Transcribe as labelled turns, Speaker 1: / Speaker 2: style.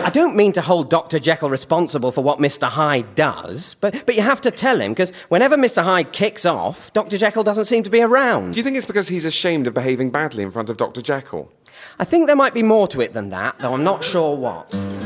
Speaker 1: I don't mean to hold Dr. Jekyll responsible for what Mr. Hyde does, but you have to tell him, because whenever Mr. Hyde kicks off, Dr. Jekyll doesn't seem to be around.
Speaker 2: Do you think it's because he's ashamed of behaving badly in front of Dr. Jekyll?
Speaker 1: I think there might be more to it than that, though I'm not sure what.